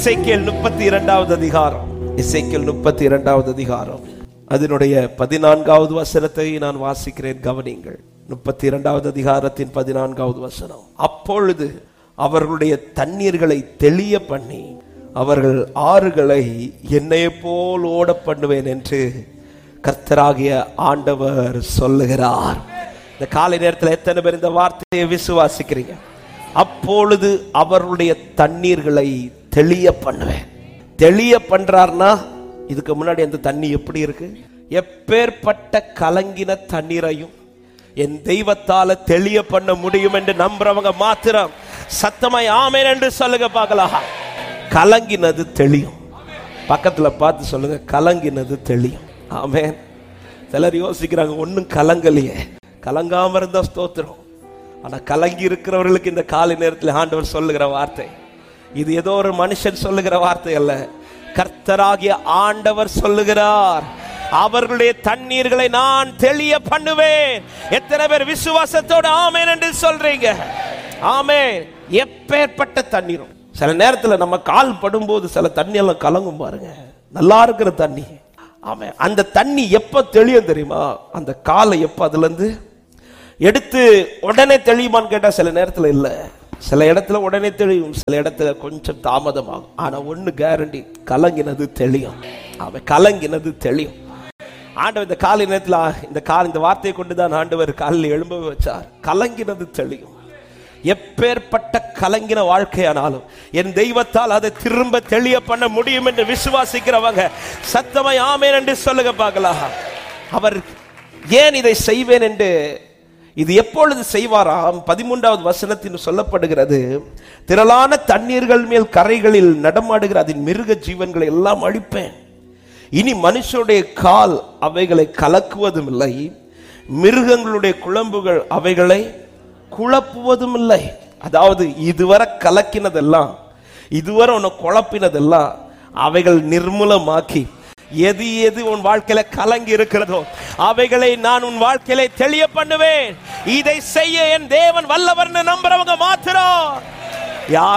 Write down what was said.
எசேக்கியேல் 32வது அதிகாரம், எசேக்கியேல் 32வது அதிகாரம் அதனுடைய 14வது வசனத்தை நான் வாசிக்கிறேன், கவனிங்கள். 32வது அதிகாரத்தின் 14வது வசனம். அப்பொழுது அவர்களுடைய தண்ணீர்களை தெளிய பண்ணி அவர்கள் ஆறுகளை என்னைய போல் ஓட பண்ணுவேன் என்று கர்த்தராகிய ஆண்டவர் சொல்லுகிறார். இந்த காலை நேரத்தில் எத்தனை பேர் இந்த வார்த்தையை விசுவாசிக்கிறீங்க? அப்பொழுது அவருடைய தண்ணீர்களை தெளிய பண்ணுவேன். தெளிய பண்றார்னா இதுக்கு முன்னாடி அந்த தண்ணி எப்படி இருக்கு? எப்பேற்பட்ட கலங்கின தண்ணீரையும் என் தெய்வத்தால தெளிய பண்ண முடியும் என்று நம்புறவங்க மாத்திரம் சத்தமாய் ஆமென் என்று சொல்லுங்க பார்க்கலாம். கலங்கினது தெளியும். பக்கத்துல பார்த்து சொல்லுங்க, கலங்கினது தெளியும். ஆமென். சிலர் யோசிக்கிறாங்க, ஒன்னும் கலங்கலையே. கலங்காம இருந்தா ஸ்தோத்திரம். ஆனா கலங்கி இருக்கிறவர்களுக்கு இந்த காலை நேரத்தில் ஆண்டவர் சொல்லுகிற வார்த்தை இது ஏதோ ஒரு மனுஷன் சொல்லுகிற வார்த்தை அல்ல, கர்த்தராகிய ஆண்டவர் சொல்லுகிறார். அவர்களுடைய தண்ணீர்களை நான் தெளிய பண்ணுவேன். எத்தனை பேர் விசுவாசத்தோடு ஆமென் என்று சொல்றீங்க? ஆமென். எப்பேற்பட்ட தண்ணீரும். சில நேரத்தில் நம்ம கால் படும்போது சில தண்ணி எல்லாம் கலங்கும் பாருங்க, நல்லா இருக்கிற தண்ணி. ஆமென். அந்த தண்ணி எப்ப தெளியும் தெரியுமா? அந்த காலை எப்ப அதுல இருந்து எடுத்து உடனே தெளியுமான்னு கேட்டா சில நேரத்தில் இல்ல. சில இடத்துல உடனே தெளியும், சில இடத்துல கொஞ்சம் தாமதமாகும். ஆனா ஒண்ணு கேரண்டி, கலங்கினது தெளியும். அவன் கலங்கினது தெளியும். ஆண்டவர் இந்த காலை நேரத்தில் இந்த வார்த்தையை கொண்டுதான் ஆண்டவர் காலில் எழும்ப வச்சார். கலங்கினது தெளியும். எப்பேற்பட்ட கலங்கின வாழ்க்கையானாலும் என் தெய்வத்தால் அதை திரும்ப தெளிய பண்ண முடியும் என்று விசுவாசிக்கிறவங்க சத்தமாய் ஆமென் என்று சொல்லுங்க பார்க்கலாம். அவர் ஏன் இதை செய்வேன் என்று, இது எப்பொழுது செய்வாராம்? 13வது வசனத்தில் சொல்லப்படுகிறது, திரளான தண்ணீர்கள் மேல் கரைகளில் நடமாடுகிற அதன் மிருக ஜீவன்களை எல்லாம் அழிப்பேன். இனி மனுஷனுடைய கால் அவைகளை கலக்குவதும் இல்லை, மிருகங்களுடைய குழம்புகள் அவைகளை குழப்புவதும் இல்லை. அதாவது இதுவரை கலக்கினதெல்லாம், இதுவரை உன்னை குழப்பினதெல்லாம் அவைகள் நிர்மூலமாக்கி எது எது உன் வாழ்க்கையில கலங்கி இருக்கிறதோ அவைகளை நான் உன் வாழ்க்கையில தெளிய பண்ணுவேன். இதை செய்ய என் தேவன் வல்லவர்னு நம்புறவங்க மாத்திரம் யார்